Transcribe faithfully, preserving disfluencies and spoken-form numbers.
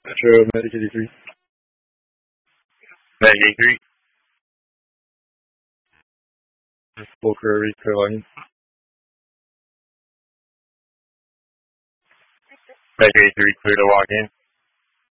Metro, Medic eighty-three. Medic eighty-three. Full Prairie, clear login. Medic eighty-three, clear to log in.